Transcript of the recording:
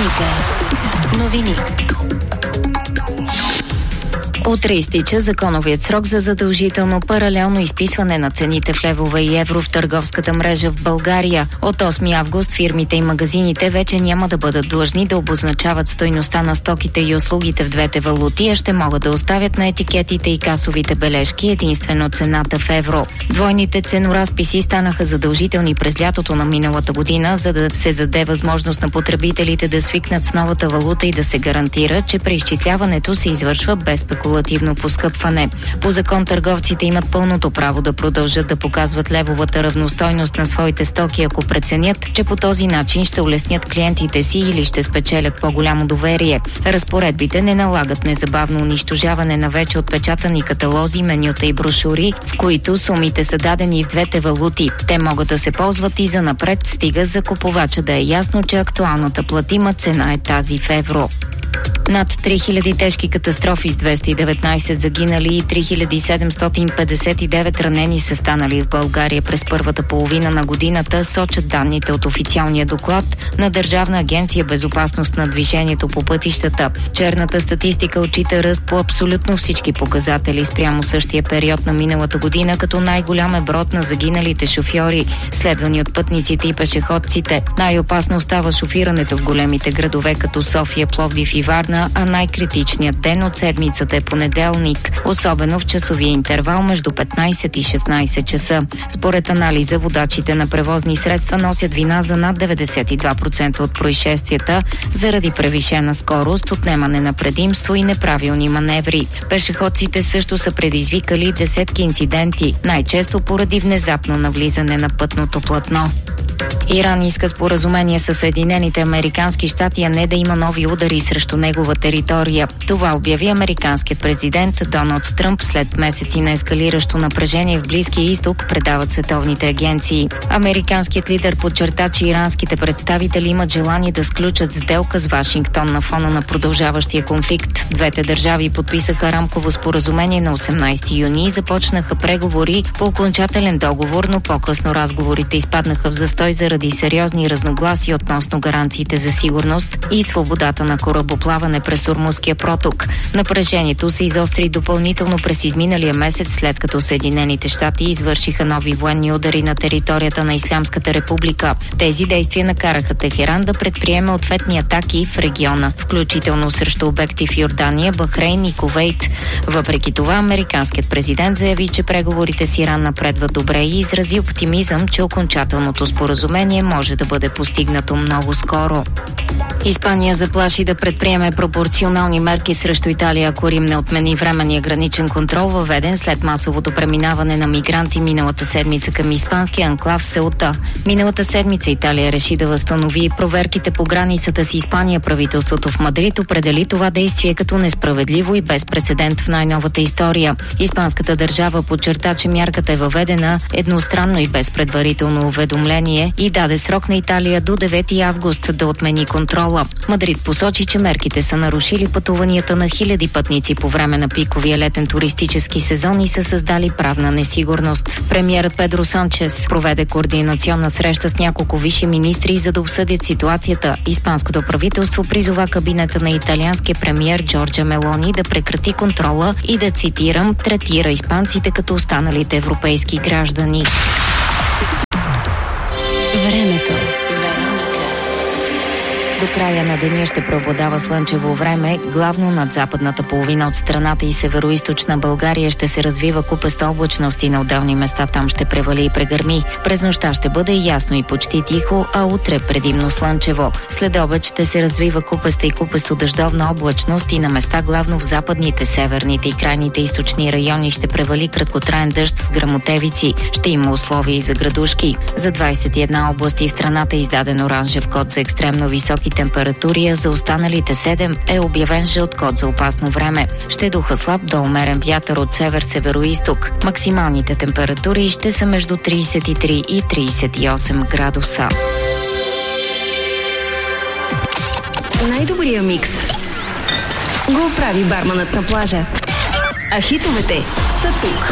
Вероника. Новини. Утре изтича законовият срок за задължително паралелно изписване на цените в левове и евро в търговската мрежа в България. От 8 август фирмите и магазините вече няма да бъдат длъжни да обозначават стойността на стоките и услугите в двете валути, а ще могат да оставят на етикетите и касовите бележки единствено цената в евро. Двойните ценоразписи станаха задължителни през лятото на миналата година, за да се даде възможност на потребителите да свикнат с новата валута и да се гарантира, че преизчисляването се извършва без спекулативно поскъпване. По закон търговците имат пълното право да продължат да показват левовата равностойност на своите стоки, ако преценят, че по този начин ще улеснят клиентите си или ще спечелят по-голямо доверие. Разпоредбите не налагат незабавно унищожаване на вече отпечатани каталози, менюта и брошури, в които сумите са дадени в двете валути. Те могат да се ползват и занапред, стига за купувача да е ясно, че актуалната платима цена е тази в евро. Над 3000 тежки катастрофи с 219 загинали и 3759 ранени са станали в България през първата половина на годината, сочат данните от официалния доклад на Държавна агенция безопасност на движението по пътищата. Черната статистика отчита ръст по абсолютно всички показатели спрямо същия период на миналата година, като най-голям е броят на загиналите шофьори, следвани от пътниците и пешеходците. Най-опасно остава шофирането в големите градове като София, Пловдив и Варна, а най-критичният ден от седмицата е понеделник, особено в часовия интервал между 15 и 16 часа. Според анализа, водачите на превозни средства носят вина за над 92% от происшествията заради превишена скорост, отнемане на предимство и неправилни маневри. Пешеходците също са предизвикали десетки инциденти, най-често поради внезапно навлизане на пътното платно. Иран иска споразумение с Съединените американски щати, а не да има нови удари срещу негова територия. Това обяви американският президент Доналд Тръмп след месеци на ескалиращо напрежение в Близкия изток, предават световните агенции. Американският лидер подчерта, че иранските представители имат желание да сключат сделка с Вашингтон на фона на продължаващия конфликт. Двете държави подписаха рамково споразумение на 18 юни и започнаха преговори по окончателен договор, но по-късно разговорите изпаднаха в застой заради сериозни разногласия относно гаранциите за сигурност и свободата на корабоплаване през Ормузския проток. Напрежението се изостри допълнително през изминалия месец, след като Съединените щати извършиха нови военни удари на територията на Ислямската република. Тези действия накараха Техеран да предприеме ответни атаки в региона, включително срещу обекти в Йордания, Бахрейн и Кувейт. Въпреки това, американският президент заяви, че преговорите с Иран напредват добре и изрази оптимизъм, че окончателното споразумение може да бъде постигнато много скоро. Испания заплаши да предприеме пропорционални мерки срещу Италия, ако Рим не отмени временния граничен контрол, въведен след масовото преминаване на мигранти миналата седмица към испанския анклав Сеута. Миналата седмица Италия реши да възстанови проверките по границата с Испания. Правителството в Мадрид определи това действие като несправедливо и без прецедент в най-новата история. Испанската държава подчерта, че мярката е въведена едностранно и без предварително уведомление и даде срок на Италия до 9 август да отмени контрола. Мадрид посочи, че мерките са нарушили пътуванията на хиляди пътници по време на пиковия летен туристически сезон и са създали правна несигурност. Премиерът Педро Санчес проведе координационна среща с няколко висши министри, за да обсъдят ситуацията. Испанското правителство призова кабинета на италианския премиер Джорджа Мелони да прекрати контрола и да, цитирам, третира испанците като останалите европейски граждани. Времето. До края на деня ще преобладава слънчево време, главно над западната половина от страната и североизточна България ще се развива купеста облачност и на отделни места там ще превали и прегърми. През нощта ще бъде ясно и почти тихо, а утре предимно слънчево. След обед ще се развива купеста и купесто дъждовна облачност и на места главно в западните, северните и крайните източни райони ще превали краткотраен дъжд с гръмотевици. Ще има условия и за градушки. За 21 области в страната е издаден оранжев код за екстремно високи температури, а за останалите 7 е обявен жълт код за опасно време. Ще духа слаб до умерен вятър от север-североизток. Максималните температури ще са между 33 и 38 градуса. Най-добрия микс го прави барманът на плажа. А хитовете са тук.